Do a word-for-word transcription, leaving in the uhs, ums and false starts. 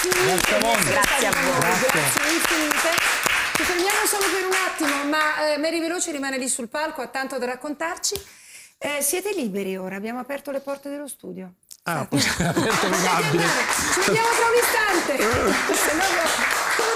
grazie infinite. Grazie a voi. Grazie, grazie infinite. Ci fermiamo solo per un attimo, ma eh, Mary Veloce rimane lì sul palco, ha tanto da raccontarci. Eh, siete liberi ora, abbiamo aperto le porte dello studio. Ah, possiamo aperto le gabbie. Ci vediamo tra un istante. Se no, no.